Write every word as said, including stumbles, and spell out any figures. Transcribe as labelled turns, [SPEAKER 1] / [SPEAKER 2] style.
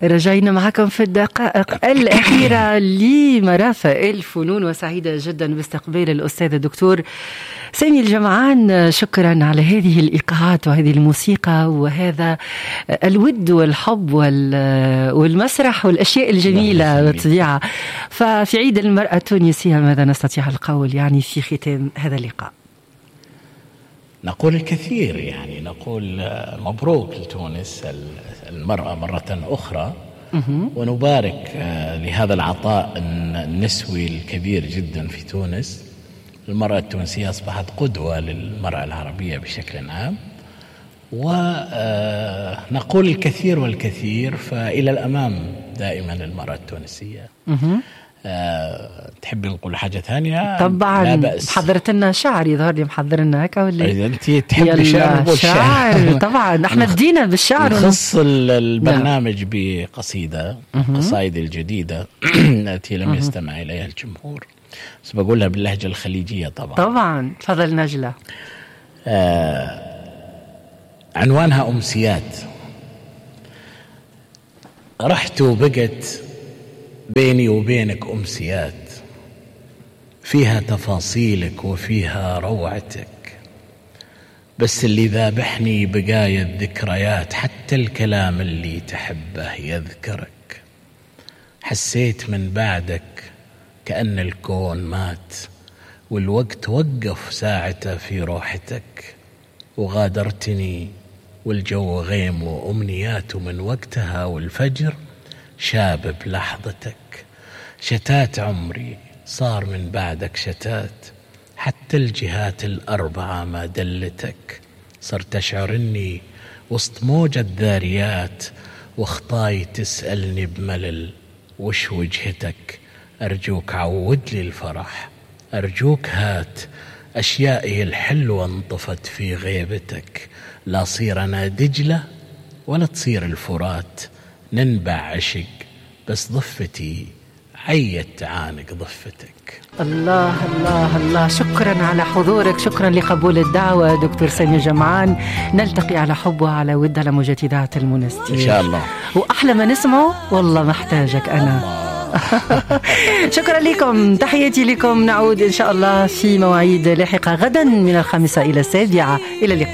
[SPEAKER 1] رجعنا معكم في الدقائق الأخيرة لمرافق الفنون، وسعيدة جدا باستقبال الأستاذ الدكتور سامي الجمعان. شكرا على هذه الإيقاعات وهذه الموسيقى وهذا الود والحب والمسرح والأشياء الجميلة والطبيعة. ففي عيد المرأة التونسية ماذا نستطيع القول يعني في ختام هذا اللقاء؟
[SPEAKER 2] نقول الكثير، يعني نقول مبروك لتونس المرأة مرة أخرى، ونبارك لهذا العطاء النسوي الكبير جدا في تونس. المرأة التونسية أصبحت قدوة للمرأة العربية بشكل عام، ونقول الكثير والكثير، فإلى الأمام دائما المرأة التونسية. أه، تحبي نقول حاجة ثانية؟
[SPEAKER 1] طبعا حضرت لنا شعر، يظهر لي محضر لنا هكا ولا
[SPEAKER 2] إذا أنت تحبي شعر نقول
[SPEAKER 1] شعر. طبعا احنا ادينا بالشعر.
[SPEAKER 2] نخص البرنامج بقصيدة قصائد الجديدة التي لم يستمع إليها الجمهور، بس بقولها باللهجة الخليجية. طبعا
[SPEAKER 1] طبعا فضل نجلة.
[SPEAKER 2] أه، عنوانها أمسيات. رحت وبقت بيني وبينك أمسيات، فيها تفاصيلك وفيها روعتك، بس اللي ذابحني بقايا الذكريات، حتى الكلام اللي تحبه يذكرك. حسيت من بعدك كأن الكون مات، والوقت وقف ساعته في روحتك، وغادرتني والجو غيم وأمنيات، من وقتها والفجر شاب بلحظتك. شتات عمري صار من بعدك شتات، حتى الجهات الأربعة ما دلتك. صرت أشعر أني وسط موجة ذاريات، واخطاي تسألني بملل وش وجهتك. أرجوك عود لي الفرح، أرجوك هات أشيائي الحلوة انطفت في غيبتك. لا صير أنا دجلة ولا تصير الفرات، ننبع عشق بس ضفتي عيت تعانق ضفتك.
[SPEAKER 1] الله الله الله، شكرا على حضورك، شكرا لقبول الدعوة دكتور سامي الجمعان. نلتقي على حب وعلى ود على مجددات المنستير
[SPEAKER 2] إن شاء الله.
[SPEAKER 1] وأحلى ما نسمعه والله محتاجك أنا. شكرا لكم، تحياتي لكم. نعود إن شاء الله في مواعيد لاحقة غدا من الخامسة إلى السابعة. إلى اللقاء.